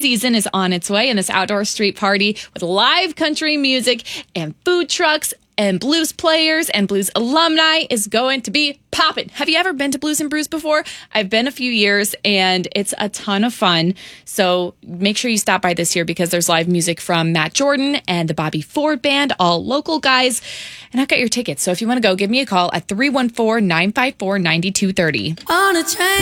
season is on its way, and this outdoor street party with live country music and food trucks and blues players and blues alumni is going to be popping. Have you ever been to Blues and Brews before? I've been a few years, and it's a ton of fun. So make sure you stop by this year because there's live music from Matt Jordan and the Bobby Ford Band, all local guys. And I've got your tickets. So if you want to go, give me a call at 314-954-9230.